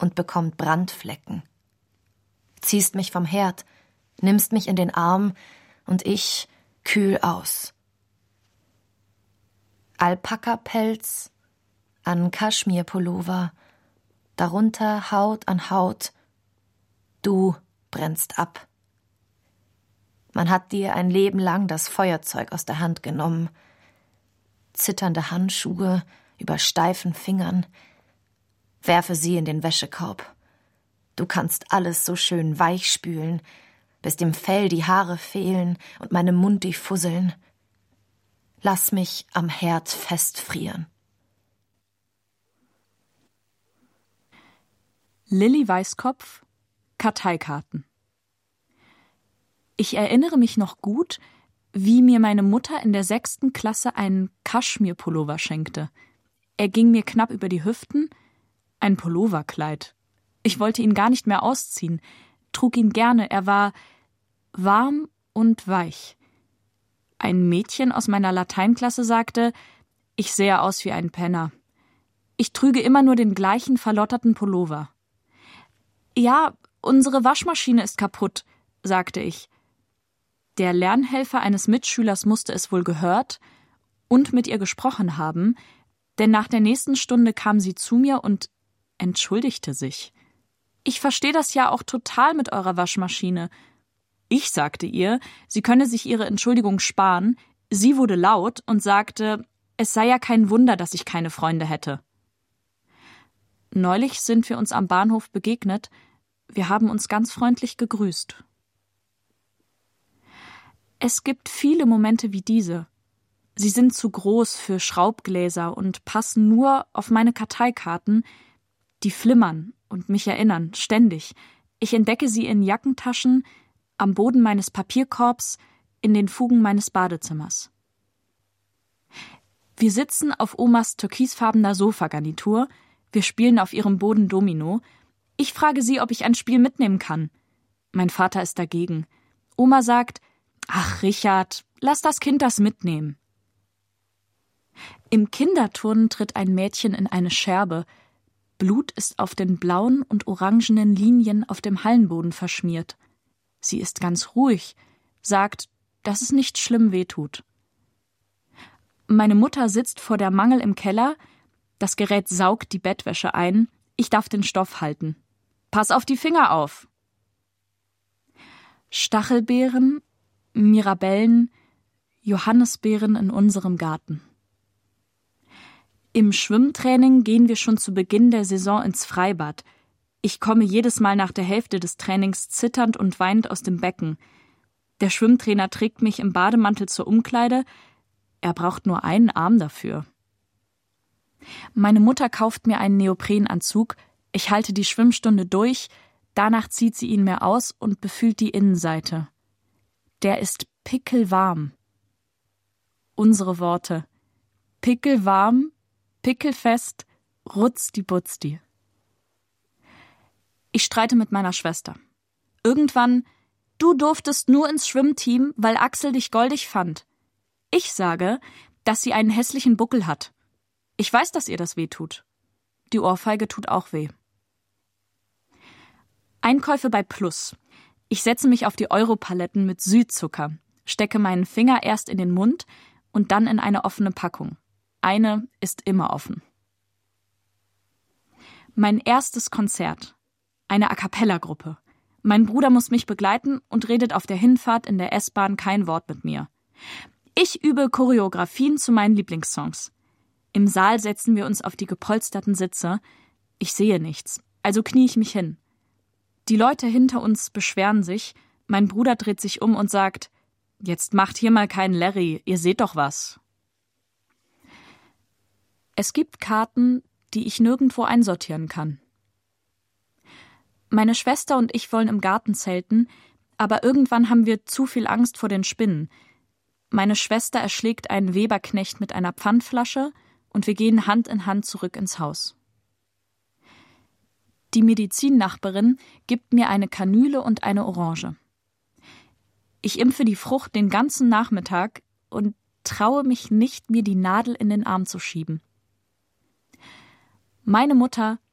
und bekommt Brandflecken. Ziehst mich vom Herd, nimmst mich in den Arm und ich kühl aus. Alpakapelz an Kaschmirpullover, darunter Haut an Haut. Du brennst ab. Man hat dir ein Leben lang das Feuerzeug aus der Hand genommen. Zitternde Handschuhe über steifen Fingern. Werfe sie in den Wäschekorb. Du kannst alles so schön weich spülen, bis dem Fell die Haare fehlen und meinem Mund die Fusseln. Lass mich am Herd festfrieren. Lilly Weißkopf, Karteikarten. Ich erinnere mich noch gut, wie mir meine Mutter in der 6. Klasse einen Kaschmirpullover schenkte. Er ging mir knapp über die Hüften, ein Pulloverkleid. Ich wollte ihn gar nicht mehr ausziehen, trug ihn gerne, er war warm und weich. Ein Mädchen aus meiner Lateinklasse sagte, ich sähe aus wie ein Penner. Ich trüge immer nur den gleichen verlotterten Pullover. Ja, unsere Waschmaschine ist kaputt, sagte ich. Der Lernhelfer eines Mitschülers musste es wohl gehört und mit ihr gesprochen haben, denn nach der nächsten Stunde kam sie zu mir und entschuldigte sich. Ich verstehe das ja auch total mit eurer Waschmaschine. Ich sagte ihr, sie könne sich ihre Entschuldigung sparen. Sie wurde laut und sagte, es sei ja kein Wunder, dass ich keine Freunde hätte. Neulich sind wir uns am Bahnhof begegnet. Wir haben uns ganz freundlich gegrüßt. Es gibt viele Momente wie diese. Sie sind zu groß für Schraubgläser und passen nur auf meine Karteikarten, die flimmern und mich erinnern, ständig. Ich entdecke sie in Jackentaschen, am Boden meines Papierkorbs, in den Fugen meines Badezimmers. Wir sitzen auf Omas türkisfarbener Sofagarnitur, wir spielen auf ihrem Boden Domino. Ich frage sie, ob ich ein Spiel mitnehmen kann. Mein Vater ist dagegen. Oma sagt, ach Richard, lass das Kind das mitnehmen. Im Kinderturnen tritt ein Mädchen in eine Scherbe. Blut ist auf den blauen und orangenen Linien auf dem Hallenboden verschmiert. Sie ist ganz ruhig, sagt, dass es nicht schlimm wehtut. Meine Mutter sitzt vor der Mangel im Keller, das Gerät saugt die Bettwäsche ein, ich darf den Stoff halten. Pass auf die Finger auf! Stachelbeeren, Mirabellen, Johannisbeeren in unserem Garten. Im Schwimmtraining gehen wir schon zu Beginn der Saison ins Freibad. Ich komme jedes Mal nach der Hälfte des Trainings zitternd und weinend aus dem Becken. Der Schwimmtrainer trägt mich im Bademantel zur Umkleide. Er braucht nur einen Arm dafür. Meine Mutter kauft mir einen Neoprenanzug. Ich halte die Schwimmstunde durch. Danach zieht sie ihn mir aus und befühlt die Innenseite. Der ist pickelwarm. Unsere Worte. Pickelwarm, pickelfest, rutzdi-butzdi. Ich streite mit meiner Schwester. Irgendwann, du durftest nur ins Schwimmteam, weil Axel dich goldig fand. Ich sage, dass sie einen hässlichen Buckel hat. Ich weiß, dass ihr das weh tut. Die Ohrfeige tut auch weh. Einkäufe bei Plus. Ich setze mich auf die Europaletten mit Südzucker, stecke meinen Finger erst in den Mund und dann in eine offene Packung. Eine ist immer offen. Mein erstes Konzert. Eine A-cappella-Gruppe. Mein Bruder muss mich begleiten und redet auf der Hinfahrt in der S-Bahn kein Wort mit mir. Ich übe Choreografien zu meinen Lieblingssongs. Im Saal setzen wir uns auf die gepolsterten Sitze. Ich sehe nichts, also knie ich mich hin. Die Leute hinter uns beschweren sich. Mein Bruder dreht sich um und sagt, jetzt macht hier mal keinen Larry, ihr seht doch was. Es gibt Karten, die ich nirgendwo einsortieren kann. Meine Schwester und ich wollen im Garten zelten, aber irgendwann haben wir zu viel Angst vor den Spinnen. Meine Schwester erschlägt einen Weberknecht mit einer Pfandflasche und wir gehen Hand in Hand zurück ins Haus. Die Medizinnachbarin gibt mir eine Kanüle und eine Orange. Ich impfe die Frucht den ganzen Nachmittag und traue mich nicht, mir die Nadel in den Arm zu schieben. Meine Mutter